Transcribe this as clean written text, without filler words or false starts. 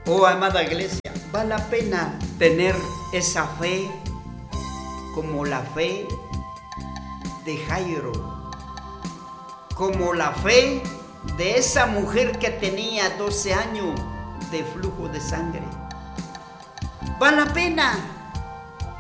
Oh, amada iglesia, vale la pena tener esa fe como la fe de Jairo, como la fe de esa mujer que tenía 12 años de flujo de sangre. Vale la pena